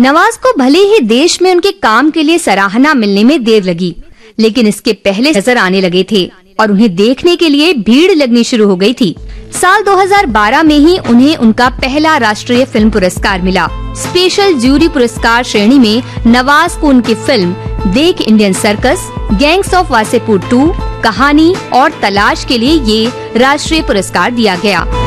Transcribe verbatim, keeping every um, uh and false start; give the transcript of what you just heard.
नवाज को भले ही देश में उनके काम के लिए सराहना मिलने में देर लगी, लेकिन इसके पहले नजर आने लगे थे और उन्हें देखने के लिए भीड़ लगनी शुरू हो गई थी। साल दो हज़ार बारह में ही उन्हें उनका पहला राष्ट्रीय फिल्म पुरस्कार मिला। स्पेशल जूरी पुरस्कार श्रेणी में नवाज को उनकी फिल्म देख Indian circus, gangs of Wasseypur to, कहानी और तलाश के लिए ये राष्ट्रीय पुरस्कार दिया गया।